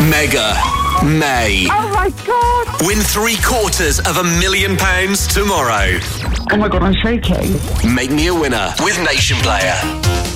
Mega May. Oh my God. Win £750,000 tomorrow. Oh my God, I'm shaking. Make me a winner with Nation Player.